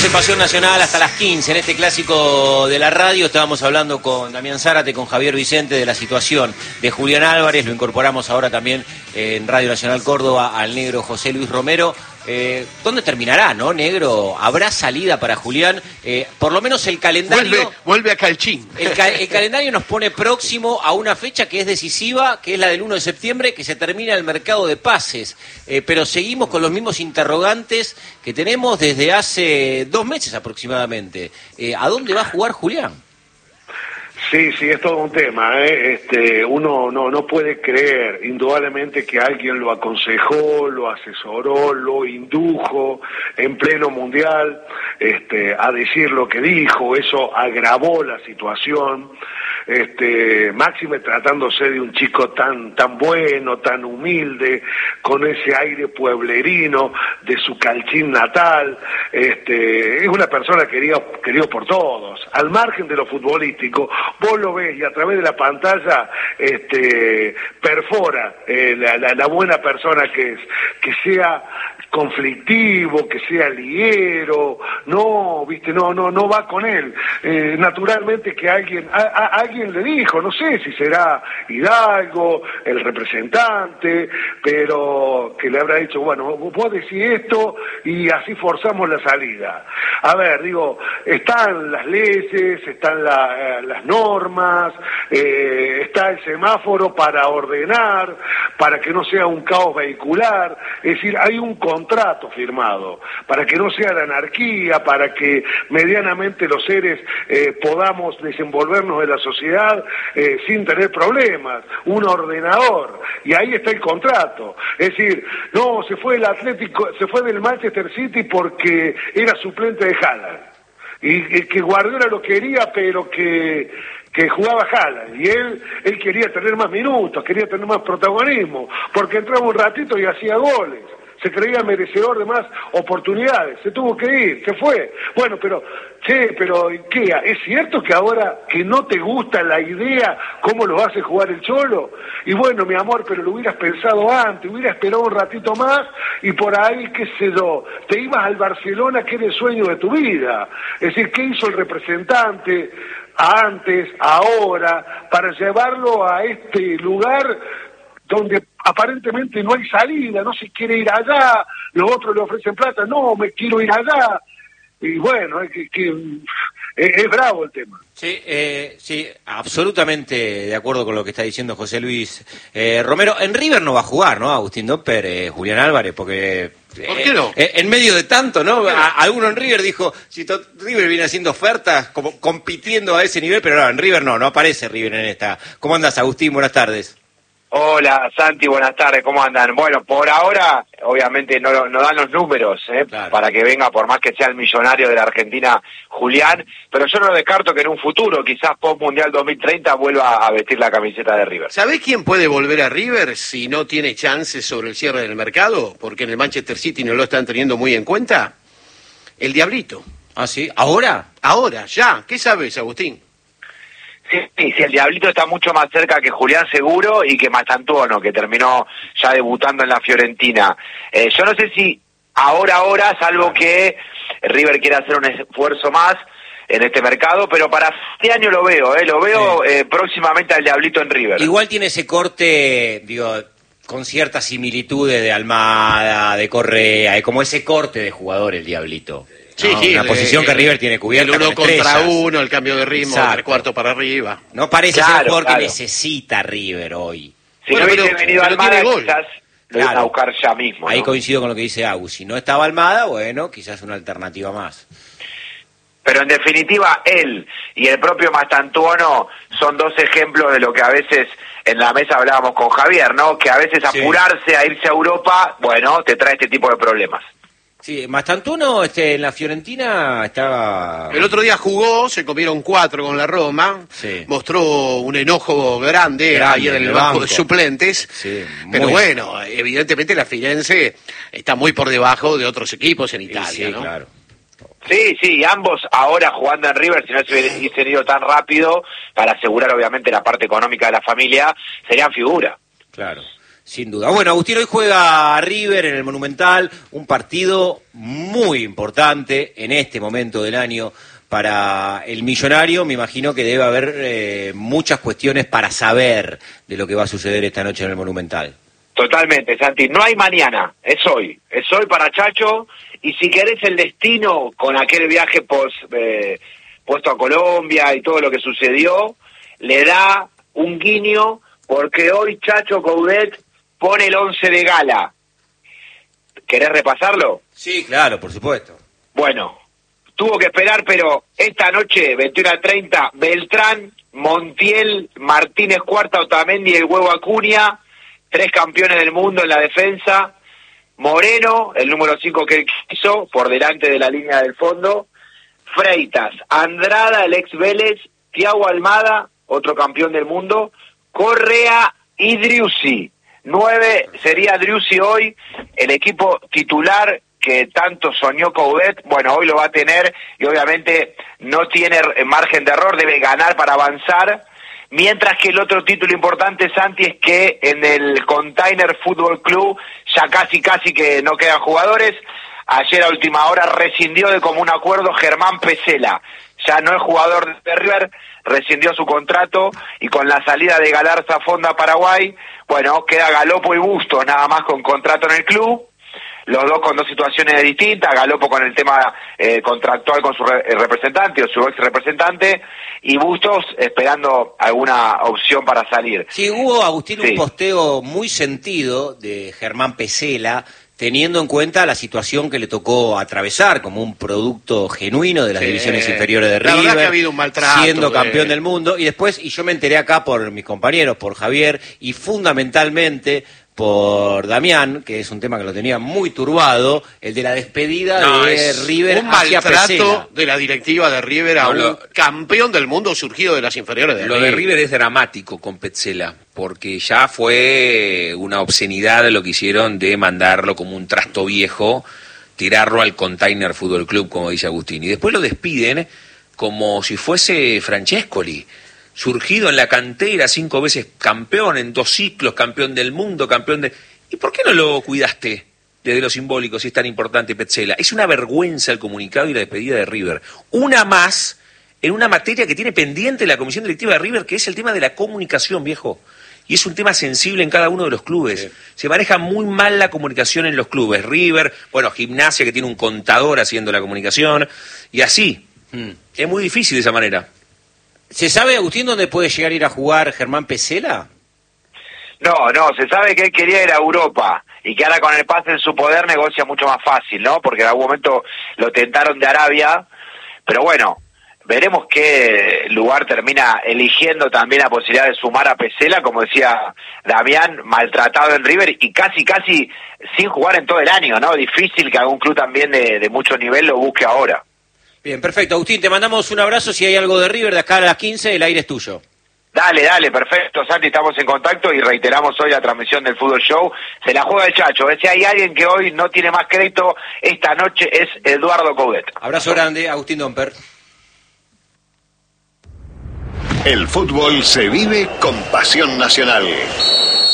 Estamos en Pasión Nacional hasta las 15 en este clásico de la radio. Estábamos hablando con Damián Zárate, con Javier Vicente de la situación de Julián Álvarez. Lo incorporamos ahora también en Radio Nacional Córdoba al negro José Luis Romero. ¿Dónde terminará, no, negro? ¿Habrá salida para Julián? Por lo menos el calendario... Vuelve a Calchín. El calendario nos pone próximo a una fecha que es decisiva, que es la del 1 de septiembre, que se termina el mercado de pases. Pero seguimos con los mismos interrogantes que tenemos desde hace 2 meses aproximadamente. ¿A dónde va a jugar Julián? Sí, es todo un tema, uno no puede creer, indudablemente, que alguien lo aconsejó, lo asesoró, lo indujo en pleno mundial a decir lo que dijo. Eso agravó la situación, máxime tratándose de un chico tan bueno, tan humilde, con ese aire pueblerino de su Calchín natal. Es una persona querido por todos, al margen de lo futbolístico. Vos lo ves y a través de la pantalla perfora la buena persona que es, que sea conflictivo, que sea liguero, no va con él. Naturalmente que alguien le dijo, no sé si será Hidalgo, el representante, pero que le habrá dicho, bueno, vos decís esto y así forzamos la salida. A ver, digo, están las leyes, están las normas, está el semáforo para ordenar, para que no sea un caos vehicular. Es decir, hay un contrato firmado para que no sea la anarquía, para que medianamente los seres podamos desenvolvernos en la sociedad sin tener problemas, un ordenador, y ahí está el contrato. Es decir, no, se fue del Manchester City porque era suplente de Haaland, y que Guardiola lo quería, pero que jugaba Haaland, y él quería tener más minutos, quería tener más protagonismo, porque entraba un ratito y hacía goles, se creía merecedor de más oportunidades, se tuvo que ir, se fue. Bueno, pero ¿qué? ¿Es cierto que ahora que no te gusta la idea cómo lo hace jugar el Cholo? Y bueno, mi amor, pero lo hubieras pensado antes, hubieras esperado un ratito más y por ahí, qué sé yo, te ibas al Barcelona, que era el sueño de tu vida. Es decir, ¿qué hizo el representante antes, ahora, para llevarlo a este lugar donde aparentemente no hay salida, no se quiere ir allá, los otros le ofrecen plata, no, me quiero ir allá? Y bueno, es bravo el tema. Sí, absolutamente de acuerdo con lo que está diciendo José Luis Romero. En River no va a jugar, ¿no? Agustín Dopper, Julián Álvarez, porque... ¿Por qué no? En medio de tanto, ¿no? Alguno en River dijo, si River viene haciendo ofertas, como compitiendo a ese nivel, pero no, en River no aparece River en esta. ¿Cómo andas, Agustín? Buenas tardes. Hola, Santi, buenas tardes, ¿cómo andan? Bueno, por ahora, obviamente no dan los números, claro, para que venga, por más que sea el millonario de la Argentina, Julián, pero yo no descarto que en un futuro, quizás post-Mundial 2030, vuelva a vestir la camiseta de River. ¿Sabés quién puede volver a River si no tiene chances sobre el cierre del mercado? Porque en el Manchester City no lo están teniendo muy en cuenta. El Diablito. ¿Ah, sí? ¿Ahora? Ahora, ya. ¿Qué sabes, Agustín? Sí, el Diablito está mucho más cerca que Julián seguro y que Mastantuono, que terminó ya debutando en la Fiorentina. Yo no sé si ahora, salvo que River quiera hacer un esfuerzo más en este mercado, pero para este año lo veo próximamente al Diablito en River. Igual tiene ese corte, con ciertas similitudes de Almada, de Correa, como ese corte de jugador el Diablito. Sí, una posición que River tiene cubierta. El 1 contra 1, el cambio de ritmo, exacto, 3/4 para arriba. No parece ser el jugador que necesita River hoy. Si no hubiese venido Almada, quizás lo iban a buscar ya mismo. Ahí coincido con lo que dice Agus. Si no estaba Almada, bueno, quizás una alternativa más. Pero en definitiva, él y el propio Mastantuono son dos ejemplos de lo que a veces en la mesa hablábamos con Javier, ¿no? Que a veces apurarse a irse a Europa, bueno, te trae este tipo de problemas. Sí, Mastantuono en la Fiorentina estaba... El otro día jugó, se comieron 4 con la Roma, mostró un enojo grande ahí en el banco de suplentes, pero bueno, evidentemente la Firenze está muy por debajo de otros equipos en Italia, ¿no? Claro. Sí, ambos ahora jugando en River, si no se hubiesen ido tan rápido, para asegurar obviamente la parte económica de la familia, serían figura. Claro. Sin duda. Bueno, Agustín, hoy juega River en el Monumental, un partido muy importante en este momento del año para el millonario. Me imagino que debe haber muchas cuestiones para saber de lo que va a suceder esta noche en el Monumental. Totalmente, Santi. No hay mañana, es hoy para Chacho, y si querés el destino con aquel viaje puesto a Colombia y todo lo que sucedió, le da un guiño, porque hoy Chacho Coudet pone el 11 de gala. ¿Querés repasarlo? Sí, claro, por supuesto. Bueno, tuvo que esperar, pero esta noche, 21:30, Beltrán, Montiel, Martínez Cuarta, Otamendi, el Huevo Acuña, 3 campeones del mundo en la defensa, Moreno, el número 5 que quiso, por delante de la línea del fondo, Freitas, Andrada, el ex Vélez, Thiago Almada, otro campeón del mundo, Correa y Driussi. 9 sería Driussi hoy, el equipo titular que tanto soñó Coudet. Bueno, hoy lo va a tener y obviamente no tiene margen de error, debe ganar para avanzar. Mientras que el otro título importante, Santi, es que en el Container Fútbol Club ya casi que no quedan jugadores. Ayer a última hora rescindió de común acuerdo Germán Pesela. Ya no es jugador de River, rescindió su contrato y con la salida de Galarza Fonda a Paraguay, bueno, queda Galopo y Bustos nada más con contrato en el club. Los dos con 2 situaciones distintas, Galopo con el tema contractual con su representante o su ex representante, y Bustos esperando alguna opción para salir. Sí, hubo, Agustín, un posteo muy sentido de Germán Pesela, teniendo en cuenta la situación que le tocó atravesar como un producto genuino de las divisiones inferiores de River, la verdad que ha habido un maltrato, siendo campeón del mundo, y después, y yo me enteré acá por mis compañeros, por Javier, y fundamentalmente por Damián, que es un tema que lo tenía muy turbado, el de la despedida de River hacia Pesela. Un maltrato de la directiva de River a un campeón del mundo surgido de las inferiores de River. Lo de River es dramático con Petzela, porque ya fue una obscenidad lo que hicieron de mandarlo como un trasto viejo, tirarlo al Container Fútbol Club, como dice Agustín, y después lo despiden como si fuese Francescoli, surgido en la cantera, 5 veces campeón, en 2 ciclos, campeón del mundo, campeón de... ¿Y por qué no lo cuidaste desde lo simbólico si es tan importante Petzela? Es una vergüenza el comunicado y la despedida de River. Una más en una materia que tiene pendiente la comisión directiva de River, que es el tema de la comunicación, viejo. Y es un tema sensible en cada uno de los clubes. Sí. Se maneja muy mal la comunicación en los clubes. River, bueno, Gimnasia, que tiene un contador haciendo la comunicación, y así. Es muy difícil de esa manera. ¿Se sabe, Agustín, dónde puede llegar a ir a jugar Germán Pesela? No, se sabe que él quería ir a Europa y que ahora con el pase en su poder negocia mucho más fácil, ¿no? Porque en algún momento lo tentaron de Arabia, pero bueno, veremos qué lugar termina eligiendo también la posibilidad de sumar a Pesela, como decía Damián, maltratado en River y casi sin jugar en todo el año, ¿no? Difícil que algún club también de mucho nivel lo busque ahora. Bien, perfecto. Agustín, te mandamos un abrazo. Si hay algo de River de acá a las 15, el aire es tuyo. Dale, perfecto, Santi, estamos en contacto y reiteramos hoy la transmisión del Fútbol Show. Se la juega el Chacho. Si hay alguien que hoy no tiene más crédito, esta noche es Eduardo Coudet. Abrazo grande, Agustín Domper. El fútbol se vive con pasión nacional.